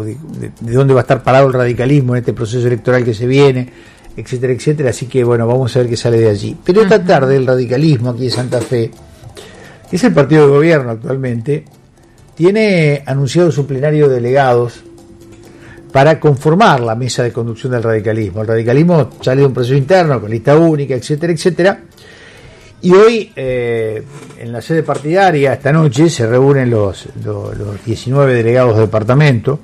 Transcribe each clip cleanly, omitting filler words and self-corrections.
de dónde va a estar parado el radicalismo en este proceso electoral que se viene, etcétera, etcétera. Así que bueno, vamos a ver qué sale de allí. Pero esta tarde el radicalismo aquí de Santa Fe, que es el partido de gobierno actualmente, tiene anunciado su plenario de delegados para conformar la mesa de conducción del radicalismo. El radicalismo sale de un proceso interno con lista única, etcétera, etcétera. Y hoy, en la sede partidaria, esta noche, se reúnen los 19 delegados de departamento,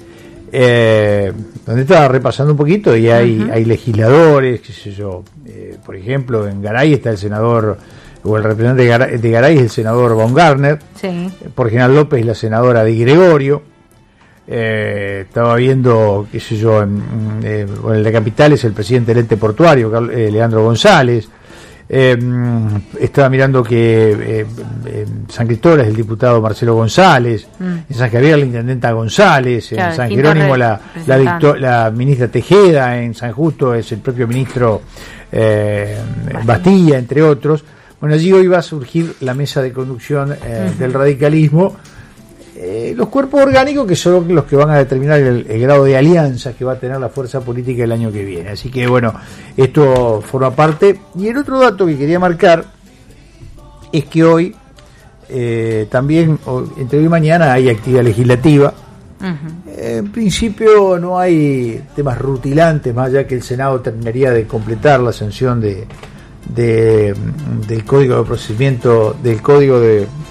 donde estaba repasando un poquito y hay legisladores, qué sé yo. Por ejemplo, en Garay está el senador, o el representante de Garay es el senador Baumgartner, sí. Por General López la senadora Di Gregorio. Estaba viendo, qué sé yo, en la capital es el presidente del ente portuario, Leandro González. Estaba mirando que en San Cristóbal es el diputado Marcelo González, en San Javier la intendenta González, claro, en San Jerónimo la ministra Tejeda, en San Justo es el propio ministro Bastilla, entre otros. Bueno, allí hoy va a surgir la mesa de conducción del radicalismo, los cuerpos orgánicos que son los que van a determinar el grado de alianza que va a tener la fuerza política el año que viene. Así que bueno, esto forma parte. Y el otro dato que quería marcar es que hoy también, entre hoy y mañana, hay actividad legislativa. En principio no hay temas rutilantes, más allá que el Senado terminaría de completar la sanción del código de procedimiento, del código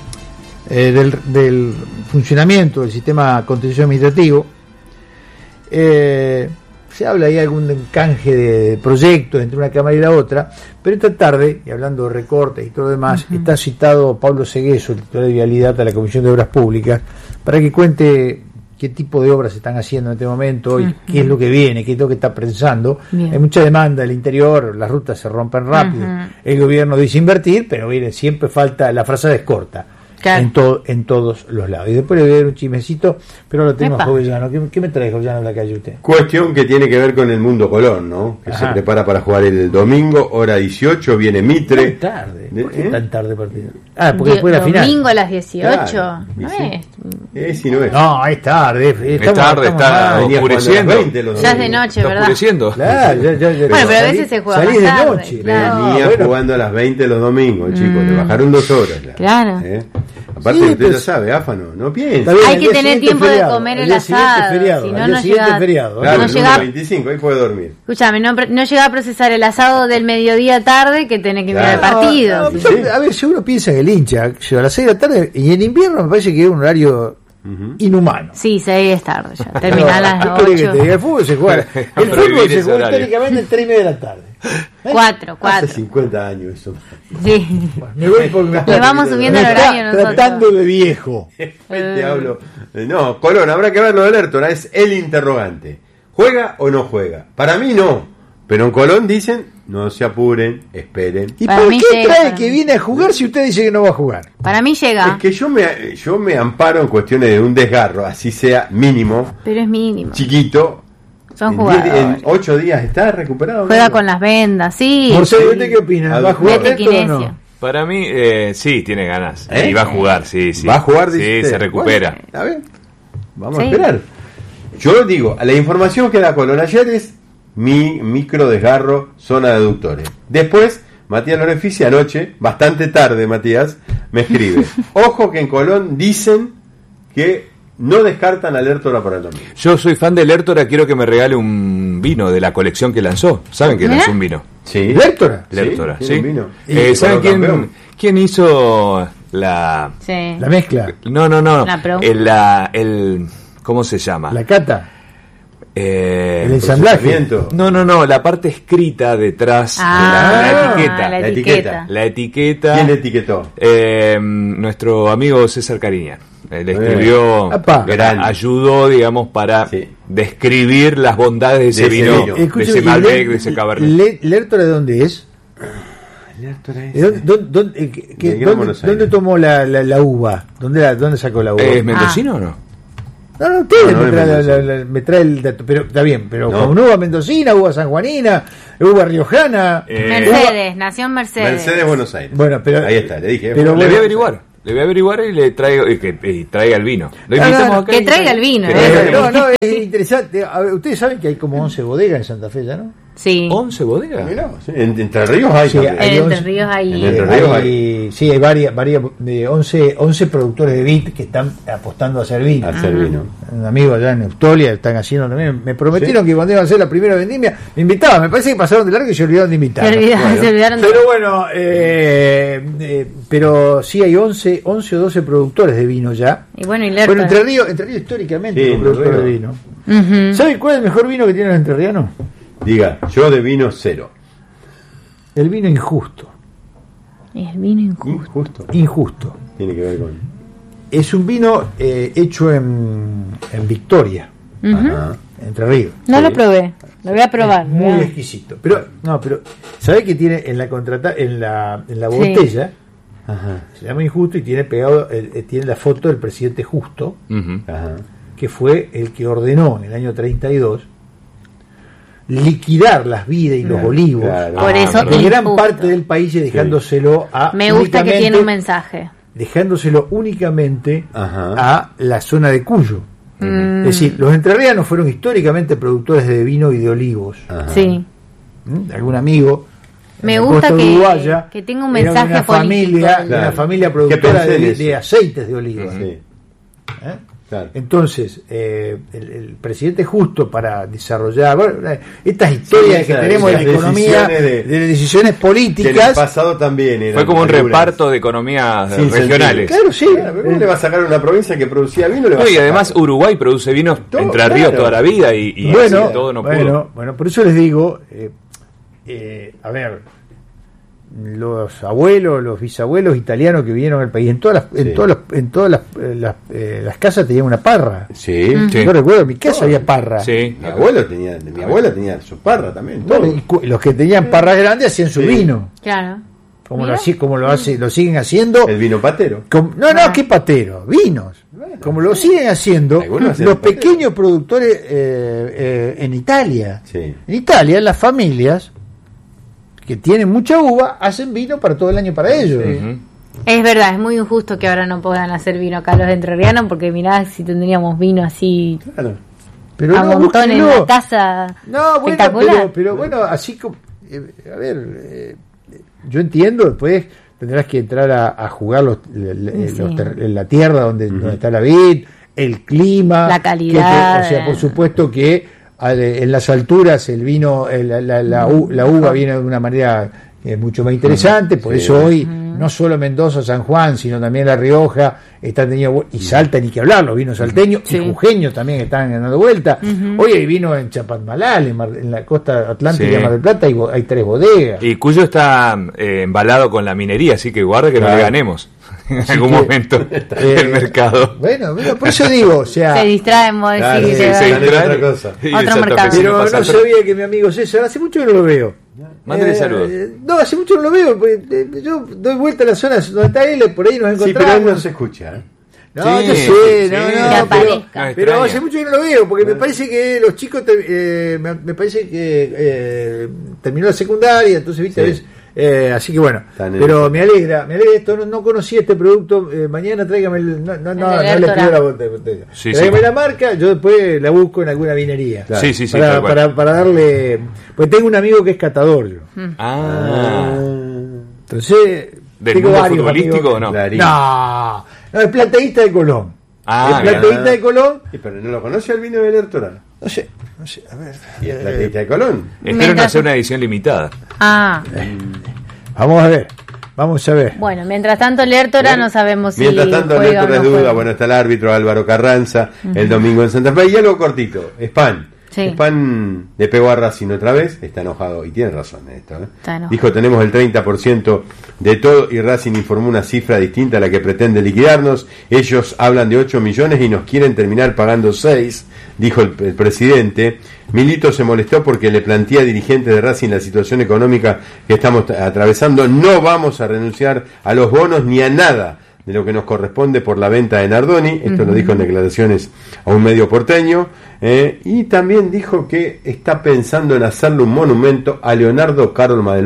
del funcionamiento del sistema contencioso administrativo. Se habla ahí de algún canje de proyectos entre una cámara y la otra, pero esta tarde, y hablando de recortes y todo lo demás, está citado Pablo Segueso, el titular de Vialidad de la Comisión de Obras Públicas, para que cuente qué tipo de obras se están haciendo en este momento y qué es lo que viene, qué es lo que está pensando. Bien. Hay mucha demanda del interior, las rutas se rompen rápido, el gobierno dice invertir, pero miren, siempre falta, la frazada es corta. Claro. En todos los lados. Y después le voy a dar un chismecito, pero lo tenemos Jovellanos. ¿Qué me trae Jovellanos a la calle usted? Cuestión que tiene que ver con el Mundo Colón, ¿no? Que se prepara para jugar el domingo, hora 18, viene Mitre. Tan tarde. ¿Por qué tan tarde partido? Porque después de la final. Domingo a las 18. Claro. No es. Si no es. No, es tarde. Está oscureciendo. Ya es de noche, ¿verdad? Está oscureciendo. Claro, bueno, pero a veces se juega salís más tarde. De noche. Venía jugando a las 20 los domingos, chicos. Le bajaron 2 horas. Claro. Aparte, usted ya sabe, Áfano, no piensa. Hay que tener tiempo de comer el asado. Si no, no llega. Claro, no llega 25, ahí puede dormir. Escúchame, no llega a procesar el asado del mediodía tarde que tiene que mirar el partido. A ver, si uno piensa que el hincha llega a las 6 de la tarde, y en invierno me parece que es un horario inhumano. Sí, 6 es tarde ya. Termina a las 8. El fútbol se juega. El fútbol se juega históricamente 3:30 de la tarde. 4. Hace 50 años eso. Sí. Me voy porque le vamos subiendo el horario nosotros. Tratando de viejo. Te hablo. No, Colón, habrá que verlo del Lertora, es el interrogante. ¿Juega o no juega? Para mí no. Pero en Colón dicen, no se apuren, esperen. ¿Y por qué trae que viene a jugar si usted dice que no va a jugar? Para mí llega. Es que yo me amparo en cuestiones de un desgarro, así sea mínimo. Pero es mínimo. Chiquito. Son jugadores. En 8 días está recuperado. Juega con las vendas, sí. Marcelo, ¿usted qué opina? ¿Va a jugar esto o no? Para mí, sí, tiene ganas. Y va a jugar, sí. ¿Va a jugar? Sí, se recupera. Bueno, a ver, vamos a esperar. Yo digo, la información que da Colón ayer es mi micro desgarro, zona de aductores. Después, Matías Lorenfici anoche, bastante tarde, Matías, me escribe. Ojo que en Colón dicen que no descartan a Lertora para el domingo. Yo soy fan de Lertora, quiero que me regale un vino de la colección que lanzó. ¿Saben que lanzó un vino? Sí. ¿Lertora? Sí. Vino. ¿Saben quién hizo la mezcla? No. ¿Cómo se llama? La cata. El ensamblaje. No, la parte escrita detrás de la etiqueta. La etiqueta. ¿Quién etiquetó? Nuestro amigo César Cariña. Le escribió, ayudó, digamos, para describir las bondades de ese vino, de ese Malbec, de ese Cabernet. ¿Lertora de dónde es? ¿Dónde tomó la uva? ¿Dónde sacó la uva? ¿Es mendocino o no? No, me trae el dato, pero está bien, pero con uva mendocina, uva sanjuanina, uva riojana. Mercedes, nació en Mercedes. Mercedes, Buenos Aires. Bueno, pero ahí está, le dije. Pero le voy a averiguar. Le voy a averiguar y le traigo y traiga el vino. Lo invitamos acá. Que traiga el vino. No, es interesante. Ustedes saben que hay como 11 bodegas en Santa Fe, ¿ya no? Sí. 11 bodegas. Mirá, sí. En Entre Ríos hay. Sí, en Entre Ríos hay. Sí, hay varias de 11 productores de vid que están apostando a hacer vino. Un amigo allá en Eustolia están haciendo también. Me prometieron que cuando iban a hacer la primera vendimia me invitaban. Me parece que pasaron de largo y se olvidaron de invitar. Se olvidaron pero bueno, pero sí hay 11 o 12 productores de vino ya. Y bueno, Entre Ríos históricamente es un productor de vino. ¿Sabe cuál es el mejor vino que tienen los entrerrianos? Diga, yo de vino 0. El vino injusto. El vino injusto. Injusto. Tiene que ver con... Es un vino hecho en Victoria, Entre Ríos. No lo probé, lo voy a probar. Es muy exquisito. Pero ¿sabe que tiene en la botella? Se llama Injusto y tiene pegado, tiene la foto del presidente Justo, que fue el que ordenó en el año 32 liquidar las vides y los olivos por eso en gran parte del país y dejándoselo a... Me gusta que tiene un mensaje. Dejándoselo únicamente a la zona de Cuyo. Es decir, los entrerrianos fueron históricamente productores de vino y de olivos. Sí. Algún amigo... Me gusta que tenga un mensaje político. Una familia productora de aceites de oliva. Claro. Entonces, el presidente Justo para desarrollar estas historias que tenemos de la economía, de decisiones políticas. Que en el pasado también fue como un reparto de economías regionales. Claro, sí. ¿Cómo le va a sacar una provincia que producía vino? Y además Uruguay produce vinos Entre Ríos toda la vida y bueno, todo no pudo. Bueno, por eso les digo, a ver, los abuelos, los bisabuelos italianos que vinieron al país, en todas las casas tenían una parra. Sí. Yo recuerdo, en mi casa había parra. Sí. Mi abuela tenía su parra también. Bueno, y los que tenían parras grandes hacían su vino. Claro. Como lo siguen haciendo. El vino patero. ¿Qué patero? Vinos. Como lo siguen haciendo los pequeños productores en Italia. Sí. En Italia, las familias que tienen mucha uva hacen vino para todo el año para ellos. Es verdad, es muy injusto que ahora no puedan hacer vino acá los entrerrianos, porque mirá si tendríamos vino así pero a montón en la casa. Espectacular. Pero bueno, así como yo entiendo, después tendrás que entrar a jugar la tierra donde está la vid, el clima, la calidad, por supuesto que en las alturas el vino, la uva viene de una manera mucho más interesante, por eso hoy no solo Mendoza, San Juan, sino también La Rioja están teniendo, y Salta ni que hablar, los vinos salteños y jujeños también están dando vuelta. Hoy hay vino en Chapadmalal, en la costa atlántica de Mar del Plata hay 3 bodegas. Y Cuyo está embalado con la minería, así que guarde que no le ganemos en algún momento el mercado. Bueno, por eso digo, o sea, se distraen, vos decís, se distraen otra cosa. Otro mercado. Pero no sabía que mi amigo César, hace mucho que no lo veo. Mándale saludos. No, hace mucho no lo veo. Yo doy vuelta a la zona donde está él, por ahí nos encontramos. Sí, pero él no se escucha. No, yo sé, pero hace mucho que no lo veo, porque me parece que los chicos, me parece que terminó la secundaria, entonces, viste, así que bueno, pero me alegra esto, no conocía este producto, mañana tráigame no le pido la botella, tráigame la marca, yo después la busco en alguna vinería, para darle, pues tengo un amigo que es catador yo. Entonces ¿del mundo futbolístico o no? No, es plateísta de Colón. Es plateísta de Colón. Pero no lo conoce el vino del Ertorano. No sé, a ver. ¿Y el plateísta de Colón? Espero hacer una edición limitada. Vamos a ver. Bueno, mientras tanto el Ertora no sabemos si mientras tanto el Ertora es duda. Bueno, está el árbitro Álvaro Carranza el domingo en Santa Fe. Y algo cortito, Span. Span le pegó a Racing otra vez, está enojado y tiene razón en esto. Dijo, tenemos el 30% de todo y Racing informó una cifra distinta a la que pretende liquidarnos. Ellos hablan de 8 millones y nos quieren terminar pagando 6, dijo el presidente. Milito se molestó porque le plantea a dirigentes de Racing la situación económica que estamos atravesando. No vamos a renunciar a los bonos ni a nada de lo que nos corresponde por la venta de Nardoni. Esto lo dijo en declaraciones a un medio porteño. Y también dijo que está pensando en hacerle un monumento a Leonardo Carol Madelón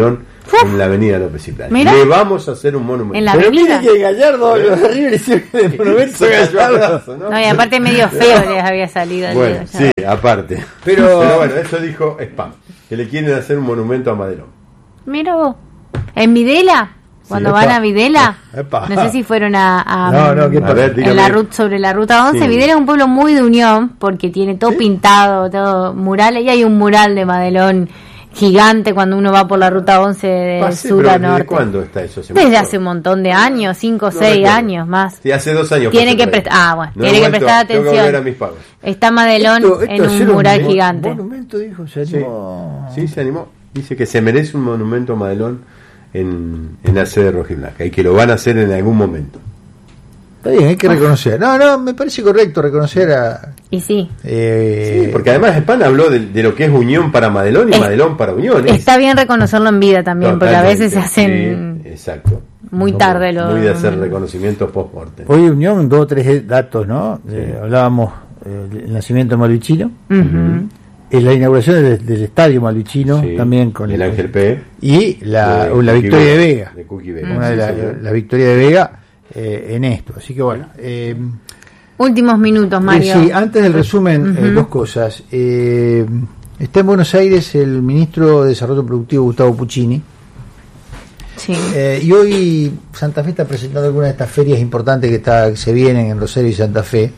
en la avenida López y Plata. Le vamos a hacer un monumento. En la avenida. Pero que Gallardo, los de River hicieron el monumento Gallardo. No, y aparte medio feo les había salido. Bueno, sí, aparte. Pero bueno, eso dijo Spam, que le quieren hacer un monumento a Madelón. Mira vos, en Videla, cuando van a Videla, no sé si fueron en la ruta, sobre la ruta 11. Videla es un pueblo muy de unión porque tiene todo pintado, todo murales, y hay un mural de Madelón gigante cuando uno va por la ruta 11 de sur a norte. ¿Desde cuándo está eso? Desde hace un montón de años, 5 o 6 años más. Sí, hace 2 años. Tiene que prestar atención. Está Madelón en un mural gigante. Monumento, dijo, se animó. Sí, se animó. Dice que se merece un monumento a Madelón en la sede rojiblanca y que lo van a hacer en algún momento. Está bien, hay que reconocer. No, me parece correcto reconocer a... Y sí. Sí, porque además Spam habló de lo que es unión para Madelón y Madelón para Unión. Está bien reconocerlo en vida también, porque a veces se hacen... exacto. Muy tarde muy de hacer reconocimientos post-mortem. Hoy Unión, 2 o 3 datos, ¿no? Hablábamos del nacimiento de Malvicino. En la inauguración del estadio malvicino, también con el Ángel P. Y la victoria de Vega. De Cookie Vega. Una de la victoria de Vega en esto. Así que bueno. Últimos minutos, Mario. Sí, antes del resumen, 2 cosas. Está en Buenos Aires el ministro de Desarrollo Productivo, Gustavo Puccini. Sí. Y hoy Santa Fe está presentando algunas de estas ferias importantes que se vienen en Rosario y Santa Fe.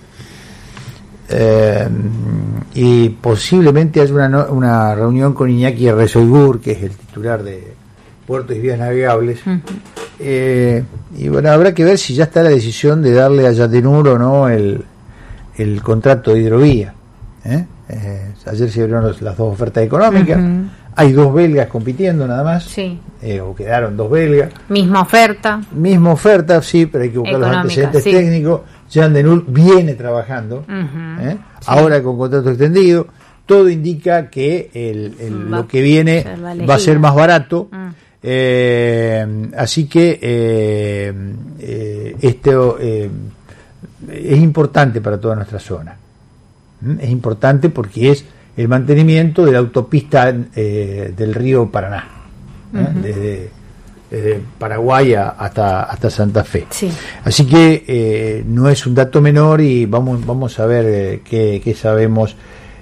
Y posiblemente haya una reunión con Iñaki Errejsoigur, que es el titular de Puertos y Vías Navegables. Y bueno, habrá que ver si ya está la decisión de darle a Yatenur o no el contrato de hidrovía. Ayer se abrieron las 2 ofertas económicas. Hay 2 belgas compitiendo nada más. Sí. O quedaron 2 belgas. Misma oferta, sí, pero hay que buscar los antecedentes técnicos. Yatenur viene trabajando, ahora con contrato extendido. Todo indica que lo que viene va a ser más barato. Así que esto es importante para toda nuestra zona. Es importante porque es el mantenimiento de la autopista del río Paraná, desde Paraguay hasta Santa Fe. Sí. Así que no es un dato menor y vamos a ver qué sabemos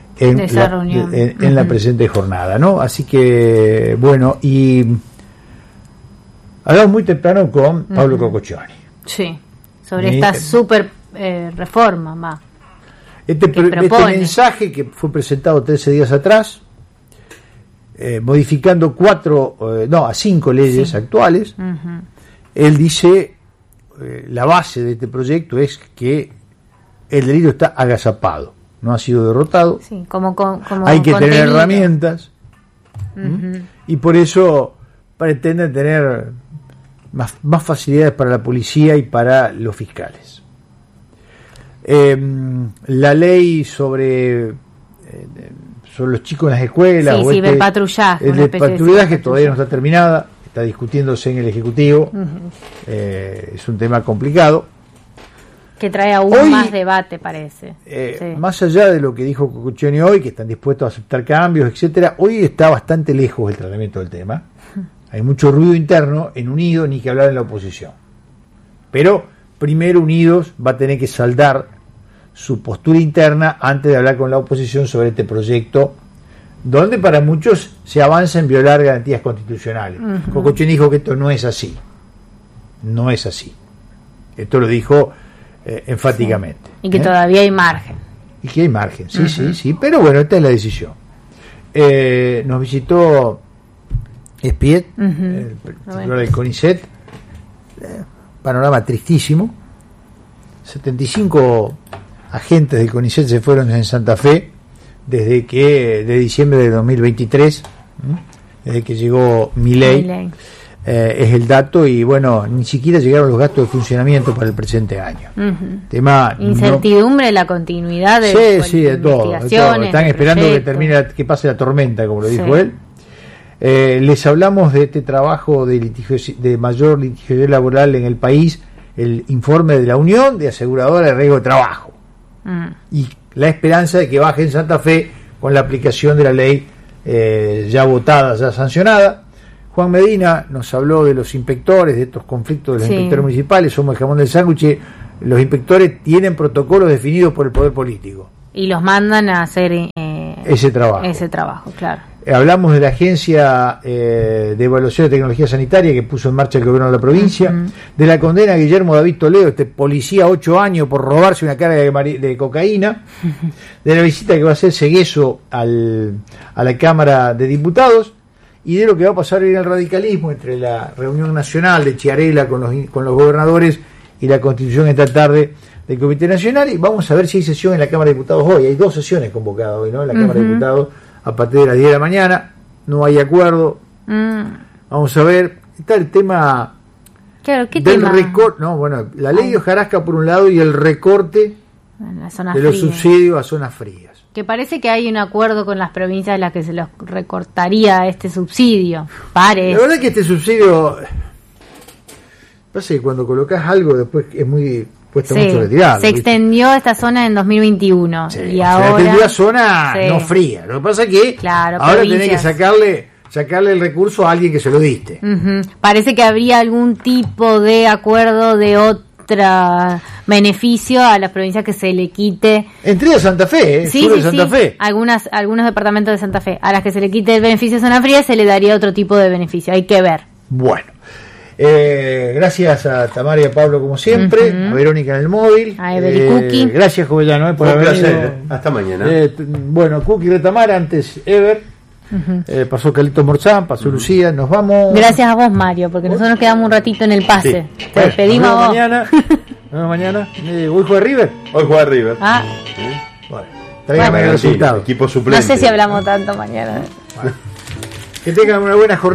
en la presente jornada, ¿no? Así que bueno, y hablamos muy temprano con Pablo Cococcioni. Sí, sobre esta super reforma más. Este mensaje que fue presentado 13 días atrás, modificando 5 leyes actuales. Él dice, la base de este proyecto es que el delito está agazapado, no ha sido derrotado. Sí, como hay que tener herramientas, y por eso pretenden tener más facilidades para la policía y para los fiscales. La ley sobre los chicos en las escuelas, el patrullaje, el patrullaje todavía no está terminada, está discutiéndose en el Ejecutivo. Es un tema complicado que trae aún más debate, parece. Más allá de lo que dijo Cococcioni hoy, que están dispuestos a aceptar cambios, etcétera, hoy está bastante lejos el tratamiento del tema. Hay mucho ruido interno en Unidos, ni que hablar en la oposición. Pero primero Unidos va a tener que saldar su postura interna antes de hablar con la oposición sobre este proyecto, donde para muchos se avanza en violar garantías constitucionales. Cococcioni dijo que esto no es así. No es así. Esto lo dijo enfáticamente. Y que todavía hay margen. Y que hay margen, sí, pero bueno, esta es la decisión. Nos visitó Espiet, el titular del CONICET. Panorama tristísimo. 75 agentes del CONICET se fueron en Santa Fe de diciembre de 2023, desde que llegó Milei. Es el dato, y bueno, ni siquiera llegaron los gastos de funcionamiento para el presente año. Tema incertidumbre, la continuidad de de todo. Están esperando que termine, que pase la tormenta, como lo dijo él. Les hablamos de este trabajo de mayor litigio laboral en el país, el informe de la Unión de Aseguradora de Riesgo de Trabajo, y la esperanza de que baje en Santa Fe con la aplicación de la ley ya votada, ya sancionada, Juan Medina nos habló de los inspectores, de estos conflictos de los inspectores municipales. Somos el jamón del sándwich. Los inspectores tienen protocolos definidos por el poder político. Y los mandan a hacer ese trabajo, claro. Hablamos de la Agencia de Evaluación de Tecnología Sanitaria que puso en marcha el gobierno de la provincia, de la condena a Guillermo David Toledo, este policía 8 años por robarse una carga de cocaína, de la visita que va a hacer Segueso a la Cámara de Diputados, y de lo que va a pasar en el radicalismo entre la reunión nacional de Chiarella con los gobernadores y la constitución esta tarde del Comité Nacional. Y vamos a ver si hay sesión en la Cámara de Diputados hoy. Hay 2 sesiones convocadas hoy, ¿no? En la Cámara de Diputados a partir de las 10 de la mañana. No hay acuerdo. Vamos a ver. Está el tema, claro, ¿qué del tema? recorte. No, bueno, la ley de hojarasca por un lado y el recorte de los subsidios a zonas frías. Que parece que hay un acuerdo con las provincias a las que se los recortaría este subsidio. Parece. La verdad es que este subsidio, pasa que cuando colocas algo después es muy... cuesta mucho retirarlo. Se extendió esta zona en 2021 y ahora... Se extendió a zona no fría. Lo que pasa es que ahora tenés que sacarle el recurso a alguien que se lo diste. Parece que habría algún tipo de acuerdo de otro beneficio a las provincias que se le quite. Entre Santa Fe, sur de Santa Fe. Algunos departamentos de Santa Fe. A las que se le quite el beneficio de zona fría se le daría otro tipo de beneficio. Hay que ver. Bueno. Gracias a Tamara y a Pablo como siempre, a Verónica en el móvil, a Ever y Cookie. Gracias Jovellano por haber venido. Hasta mañana. Bueno, Cookie de Tamara, antes Ever, pasó Calito Morzán, pasó Lucía, nos vamos. Gracias a vos, Mario, porque nosotros nos quedamos un ratito en el pase. Te despedimos a vos. Mañana. ¿Hoy juega River? Hoy juega River. Bueno, tráigame el resultado. Equipo suplente. No sé si hablamos tanto mañana. Que tengan una buena jornada.